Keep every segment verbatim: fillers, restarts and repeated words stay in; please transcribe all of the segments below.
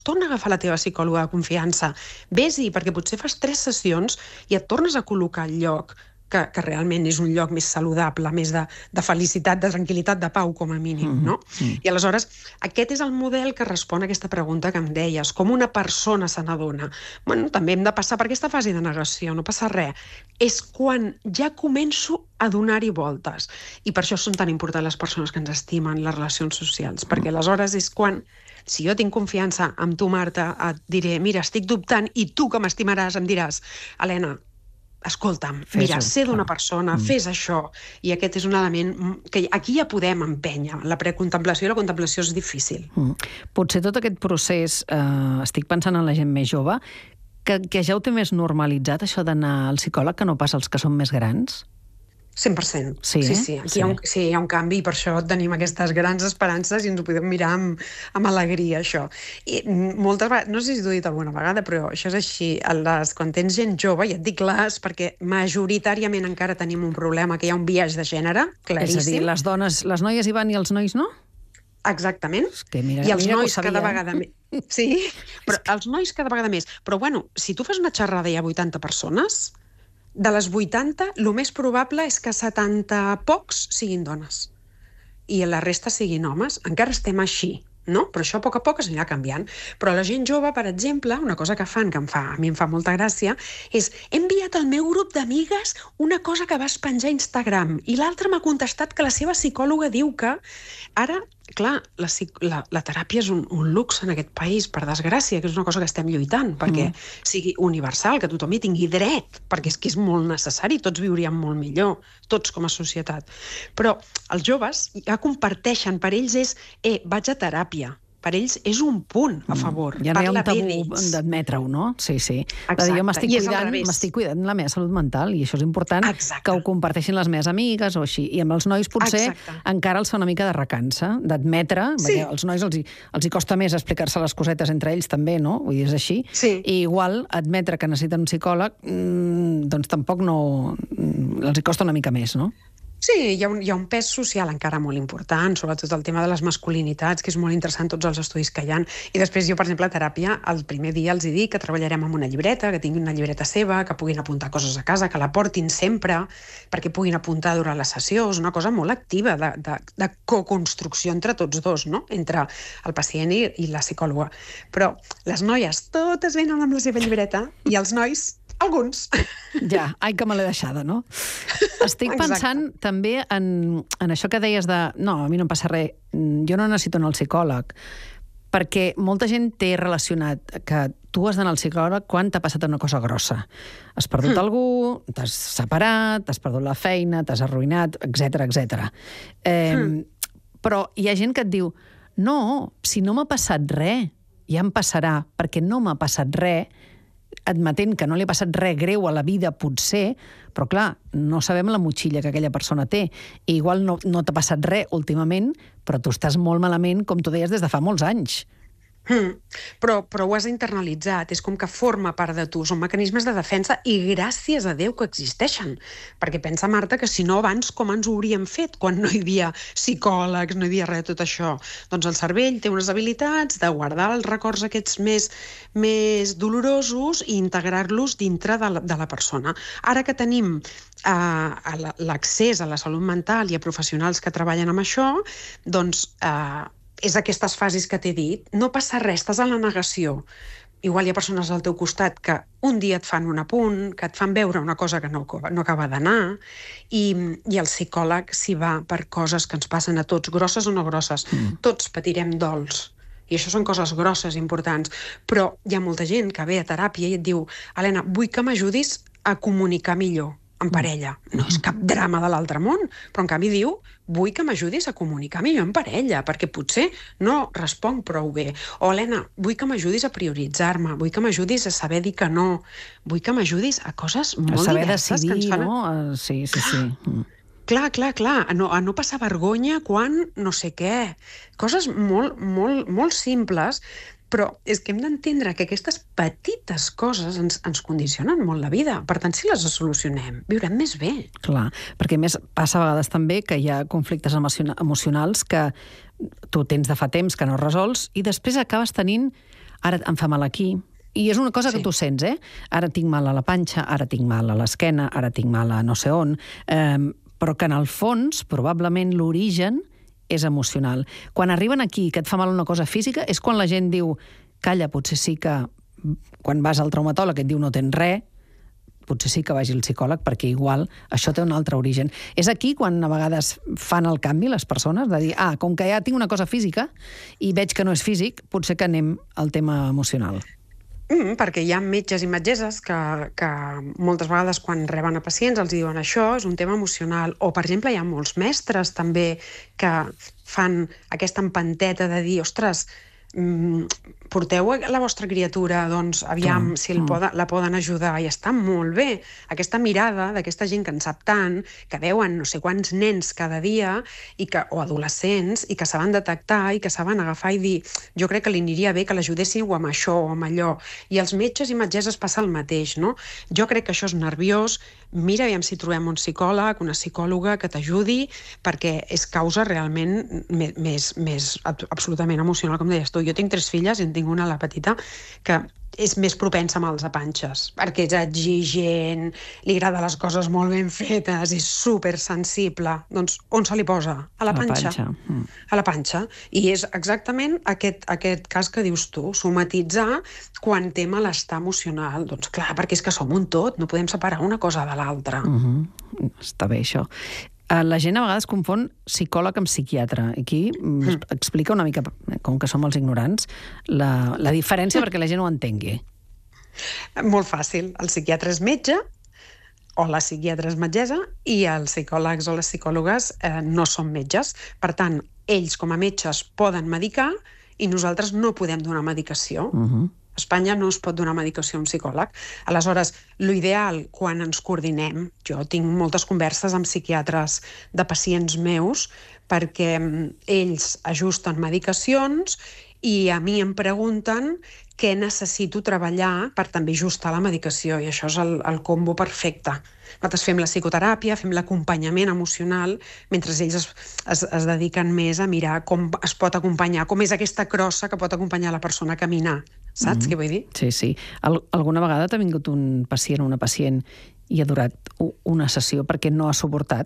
torna a agafar la teva psicòloga de confiança. Vés-hi, perquè potser fas tres sessions i et tornes a col·locar al lloc que, que realment és un lloc més saludable, més de, de felicitat, de tranquil·litat, de pau, com a mínim, no? Mm-hmm. I aleshores, aquest és el model que respon a aquesta pregunta que em deies. Com una persona se n'adona? Bueno, també hem de passar per aquesta fase de negació, no passa res. És quan ja començo a donar-hi voltes. I per això són tan importants les persones que ens estimen, les relacions socials, perquè aleshores és quan, si jo tinc confiança amb tu, Marta, et diré, mira, estic dubtant, i tu que m'estimaràs em diràs, Helena, escolta'm, mira, sé d'una persona, mm. fes això, i aquest és un element que aquí ja podem empènyer. La precontemplació i la contemplació és difícil. Mm. Potser tot aquest procés, eh, estic pensant en la gent més jove, que, que ja ho té més normalitzat, això d'anar al psicòleg, que no pas els que són més grans? cent per cent. Sí, eh? sí, sí. Aquí sí. Hi ha un, sí, hi ha un canvi i per això tenim aquestes grans esperances i ens ho podem mirar amb, amb alegria, això. I moltes vegades, no sé si t'ho he dit alguna vegada, però això és així. Les, quan tens gent jove, ja et dic les, perquè majoritàriament encara tenim un problema, que hi ha un biaix de gènere, claríssim. És a dir, les dones, les noies hi van i els nois no? Exactament. Que mira, I els mira nois cada vegada més. Sí, però els nois cada vegada més. Però bueno, si tu fas una xerrada i hi ha vuitanta persones, de les vuitanta, el més probable és que setanta pocs siguin dones i la resta siguin homes. Encara estem així, no? Però això a poc a poc es anirà canviant. Però la gent jove, per exemple, una cosa que fan, que em fa, a mi em fa molta gràcia, és he enviat al meu grup d'amigues una cosa que vas penjar a Instagram i l'altra m'ha contestat que la seva psicòloga diu que ara, clar, la, la, la teràpia és un, un luxe en aquest país, per desgràcia, que és una cosa que estem lluitant perquè mm. sigui universal, que tothom hi tingui dret, perquè és que és molt necessari, tots viuríem molt millor, tots com a societat. Però els joves ja comparteixen, per ells és, eh, vaig a teràpia. Per ells és un punt a favor. Ja no hi ha un tabú d'admetre-ho, no? Sí, sí. Exacte. Jo m'estic cuidant, m'estic cuidant la meva salut mental i això és important. Exacte. Que ho comparteixin les meves amigues o així. I amb els nois potser Exacte. Encara els fa una mica de recança, d'admetre, sí. perquè als nois els hi, els hi costa més explicar-se les cosetes entre ells també, no? Vull dir, és així. Sí. I igual admetre que necessiten un psicòleg, mmm, doncs tampoc no... els hi costa una mica més, no? Sí, hi ha, un, hi ha un pes social encara molt important, sobretot el tema de les masculinitats, que és molt interessant tots els estudis que hi ha. I després jo, per exemple, a teràpia, el primer dia els hi dic que treballarem amb una llibreta, que tinguin una llibreta seva, que puguin apuntar coses a casa, que la portin sempre, perquè puguin apuntar durant la sessió. És una cosa molt activa de, de, de co-construcció entre tots dos, no? Entre el pacient i, i la psicòloga. Però les noies totes venen amb la seva llibreta i els nois... alguns. Ja, ai, que me l'he deixada, no? Estic pensant Exacte. També en, en això que deies de no, a mi no em passa res, jo no necessito anar al psicòleg, perquè molta gent té relacionat que tu has d'anar al psicòleg quan t'ha passat una cosa grossa. Has perdut mm. algú, t'has separat, t'has perdut la feina, t'has arruïnat, etcètera, etcètera. Eh, mm. Però hi ha gent que et diu no, si no m'ha passat res, ja em passarà, perquè no m'ha passat res, admetent que no li ha passat res greu a la vida, potser, però clar, no sabem la motxilla que aquella persona té. I igual no, no t'ha passat res últimament, però tu estàs molt malament, com tu deies, des de fa molts anys. Mm. Però, però ho has internalitzat, és com que forma part de tu, són mecanismes de defensa i gràcies a Déu que existeixen, perquè pensa, Marta, que si no abans com ens ho hauríem fet quan no hi havia psicòlegs, no hi havia res de tot això. Doncs el cervell té unes habilitats de guardar els records aquests més, més dolorosos i integrar-los dintre de la, de la persona. Ara que tenim eh, l'accés a la salut mental i a professionals que treballen amb això, doncs eh, és aquestes fases que t'he dit, no passa res, estàs en la negació. Igual hi ha persones al teu costat que un dia et fan un apunt, que et fan veure una cosa que no, no acaba d'anar, i, i el psicòleg s'hi va per coses que ens passen a tots, grosses o no grosses. Mm. Tots patirem dols. I això són coses grosses, importants. Però hi ha molta gent que ve a teràpia i et diu Helena, vull que m'ajudis a comunicar millor en parella. No és cap drama de l'altre món, però en canvi diu vull que m'ajudis a comunicar millor en parella, perquè potser no responc prou bé. O, Helena, vull que m'ajudis a prioritzar-me, vull que m'ajudis a saber dir que no, vull que m'ajudis a coses molt saber diverses decidir, que ens fan... no? Uh, sí, sí, sí. Mm. Clar, clar, clar, a no, a no passar vergonya quan no sé què. Coses molt, molt, molt simples, però és que hem d'entendre que aquestes petites coses ens, ens condicionen molt la vida. Per tant, si les solucionem, viurem més bé. Clar, perquè a més passa a vegades també que hi ha conflictes emocionals que tu tens de fa temps que no resols i després acabes tenint ara em fa mal aquí. I és una cosa que Sí. tu sents, eh? Ara tinc mal a la panxa, ara tinc mal a l'esquena, ara tinc mal a no sé on, eh, però que en el fons, probablement, l'origen és emocional. Quan arriben aquí que et fa mal una cosa física, és quan la gent diu, calla, potser sí que... Quan vas al traumatòleg et diu no tens res, potser sí que vagi al psicòleg, perquè igual això té un altre origen. És aquí quan a vegades fan el canvi les persones, de dir, ah, com que ja tinc una cosa física i veig que no és físic, potser que anem al tema emocional. Mm, perquè hi ha metges i metgesses que, que moltes vegades quan reben a pacients els diuen això és un tema emocional. O, per exemple, hi ha molts mestres també que fan aquesta empanteta de dir, ostres, mm, porteu la vostra criatura, doncs aviam Clar. si el poden, la poden ajudar, i està molt bé. Aquesta mirada d'aquesta gent que en sap tant, que veuen no sé quants nens cada dia, i que, o adolescents, i que saben detectar i que saben agafar i dir, jo crec que li aniria bé que l'ajudéssiu amb això o amb allò. I als metges i metgesses passa el mateix, no? Jo crec que això és nerviós, mira aviam si trobem un psicòleg, una psicòloga que t'ajudi, perquè és causa realment més, més, més absolutament emocional, com deies tu. Jo tinc tres filles i en tinc una, la petita, que és més propensa a mals de panxes, perquè és exigent, li agrada les coses molt ben fetes, és supersensible. Doncs on se li posa? A la panxa. panxa. Mm. A la panxa. I és exactament aquest, aquest cas que dius tu, somatitzar quan té malestar emocional. Doncs clar, perquè és que som un tot, no podem separar una cosa de l'altra. Mm-hmm. Està bé, això. La gent a vegades confon psicòleg amb psiquiatre. Aquí mm. explica una mica, com que som els ignorants, la, la diferència perquè la gent ho entengui. Molt fàcil. El psiquiatre és metge, o la psiquiatra és metgessa, i els psicòlegs o les psicòlogues eh, no són metges. Per tant, ells com a metges poden medicar i nosaltres no podem donar medicació. Uh-huh. A Espanya no es pot donar medicació a un psicòleg. Aleshores, l'ideal, quan ens coordinem, jo tinc moltes converses amb psiquiatres de pacients meus perquè ells ajusten medicacions i a mi em pregunten què necessito treballar per també ajustar la medicació, i això és el, el combo perfecte. Nosaltres fem la psicoteràpia, fem l'acompanyament emocional, mentre ells es, es, es dediquen més a mirar com es pot acompanyar, com és aquesta crossa que pot acompanyar la persona a caminar. Saps mm-hmm. què vull dir? Sí, sí. Al, alguna vegada t'ha vingut un pacient o una pacient i ha durat una sessió perquè no ha suportat?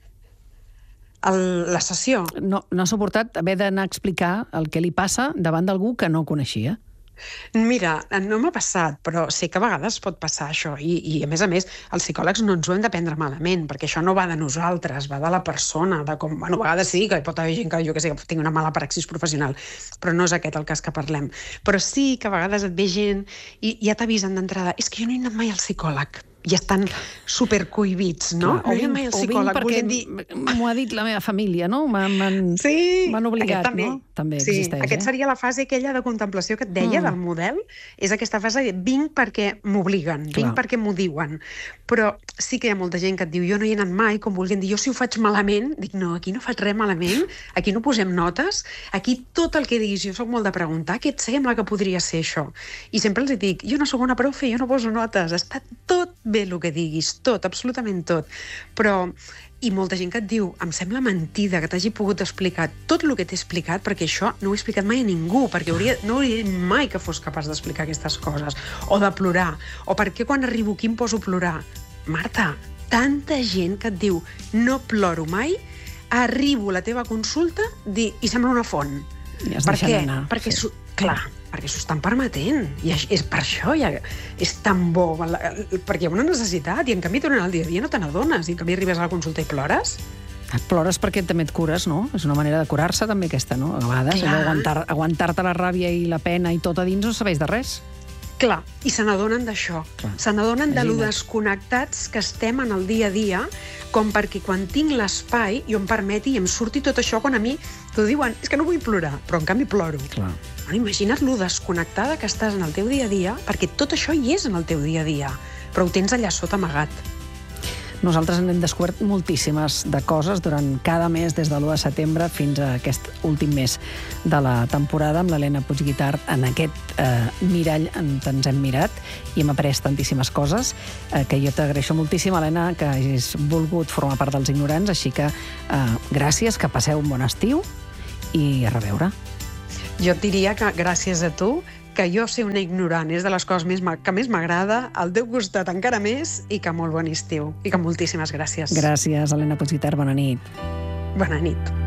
El, la sessió? No, no ha suportat haver d'anar a explicar el que li passa davant d'algú que no coneixia? Mira, no m'ha passat, però sé que a vegades pot passar això, i, i a més a més els psicòlegs no ens ho hem de prendre malament, perquè això no va de nosaltres, va de la persona, de com, bueno, a vegades sí que hi pot haver gent que jo que sé, que tingui una mala praxis professional, però no és aquest el cas que parlem. Però sí que a vegades et ve gent i ja t'avisen d'entrada, és que jo no he anat mai al psicòleg, i estan supercohibits, no? Clar, o vinc, mai al o psicòleg, vinc perquè dir... m'ho ha dit la meva família, no? M'han sí, obligat, també. no? També sí, existeix, aquest eh? seria la fase aquella de contemplació que et deia mm. del model, és aquesta fase de vinc perquè m'obliguen, vinc Clar. perquè m'ho diuen. Però sí que hi ha molta gent que et diu jo no hi he anat mai, com volguem dir, jo si ho faig malament, dic no, aquí no faig res malament, aquí no posem notes, aquí tot el que diguis, jo soc molt de preguntar, què et sembla que podria ser això? I sempre els dic, jo no sóc una profe, jo no poso notes, està tot bé el que diguis, tot, absolutament tot. Però, i molta gent que et diu, em sembla mentida que t'hagi pogut explicar tot el que t'he explicat, perquè això no ho he explicat mai a ningú, perquè hauria, no hauria dit mai que fos capaç d'explicar aquestes coses, o de plorar, o perquè quan arribo aquí em poso a plorar. Marta, tanta gent que et diu, no ploro mai, arribo a la teva consulta di, i sembla una font. I es per què? anar, Perquè, sí. clar, perquè s'ho estan permetent. I és per això ja és tan bo, perquè hi ha una necessitat, i en canvi durant el dia a dia no te n'adones, i en canvi arribes a la consulta i plores. Plores perquè també et cures, no? És una manera de curar-se també aquesta, no? A vegades, Clar. aguantar, aguantar-te la ràbia i la pena i tot a dins no serveix de res. Clar, i se n'adonen d'això. Se n'adonen de lo desconnectats que estem en el dia a dia, com perquè quan tinc l'espai jo em permeti i em surti tot això quan a mi t'ho diuen, és que no vull plorar, però en canvi ploro. Clar. Bueno, imagina't lo desconnectada que estàs en el teu dia a dia, perquè tot això hi és en el teu dia a dia, però ho tens allà sota amagat. Nosaltres hem descobert moltíssimes de coses durant cada mes, des de l'u de setembre fins a aquest últim mes de la temporada, amb l'Helena Puigguitart en aquest eh, mirall on ens hem mirat, i hem après tantíssimes coses, eh, que jo t'agraeixo moltíssim, Helena, que hagis volgut formar part dels ignorants, així que eh, gràcies, que passeu un bon estiu i a reveure. Jo et diria que gràcies a tu que jo ser una ignorant és de les coses més que més m'agrada, al teu costat encara més, i que molt bon estiu. I que moltíssimes gràcies. Gràcies, Helena Puigguitart. Bona nit. Bona nit.